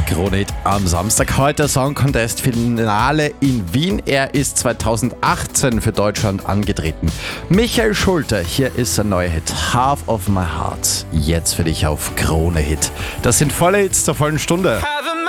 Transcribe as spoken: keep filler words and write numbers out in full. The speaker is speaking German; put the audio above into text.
Krone-Hit am Samstag. Heute Song Contest Finale in Wien. Er ist zweitausendachtzehn für Deutschland angetreten. Michael Schulte, hier ist sein neuer Hit Half of My Heart. Jetzt für dich auf Krone-Hit. Das sind volle Hits zur vollen Stunde. Have a